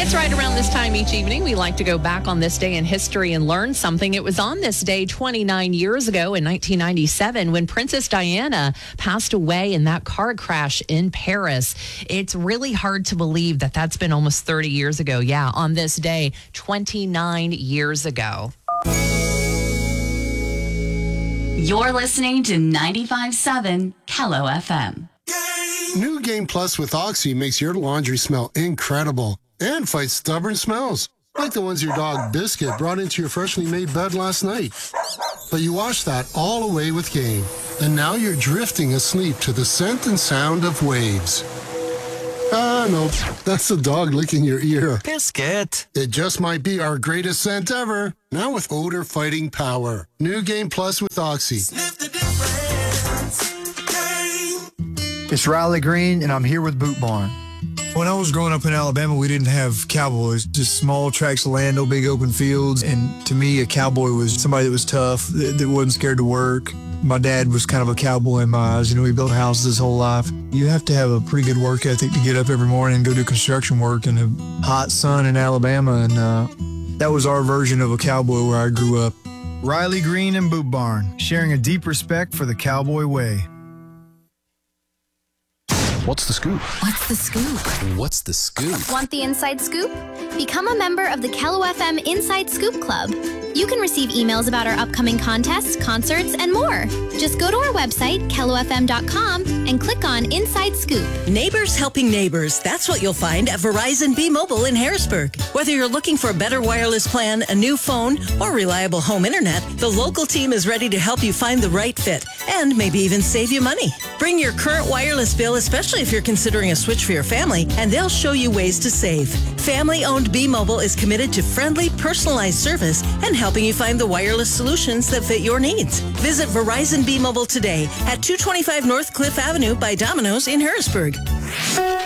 It's right around this time each evening. We like to go back on this day in history and learn something. It was on this day 29 years ago in 1997 when Princess Diana passed away in that car crash in Paris. It's really hard to believe that that's been almost 30 years ago. Yeah, on this day 29 years ago. You're listening to 95.7 Kello FM. New Game Plus with Oxy makes your laundry smell incredible and fights stubborn smells, like the ones your dog Biscuit brought into your freshly made bed last night. But you washed that all away with Game, and now you're drifting asleep to the scent and sound of waves. Nope, that's the dog licking your ear. Biscuit. It just might be our greatest scent ever, now with odor fighting power. New Game Plus with Oxy. Sniff the difference. It's Riley Green, and I'm here with Boot Barn. When I was growing up in Alabama, we didn't have cowboys, just small tracts of land, no big open fields. And to me, a cowboy was somebody that was tough, that wasn't scared to work. My dad was kind of a cowboy in my eyes. You know, he built houses his whole life. You have to have a pretty good work ethic to get up every morning and go do construction work in the hot sun in Alabama. And that was our version of a cowboy where I grew up. Riley Green and Boot Barn, sharing a deep respect for the cowboy way. What's the scoop? What's the scoop? What's the scoop? Want the inside scoop? Become a member of the Kello FM Inside Scoop Club. You can receive emails about our upcoming contests, concerts, and more. Just go to our website, kellofm.com, and click on Inside Scoop. Neighbors helping neighbors. That's what you'll find at Verizon B-Mobile in Harrisburg. Whether you're looking for a better wireless plan, a new phone, or reliable home internet, the local team is ready to help you find the right fit and maybe even save you money. Bring your current wireless bill, especially if you're considering a switch for your family, and they'll show you ways to save. Family-owned B-Mobile is committed to friendly, personalized service and helping you find the wireless solutions that fit your needs. Visit Verizon B-Mobile today at 225 North Cliff Avenue by Domino's in Harrisburg.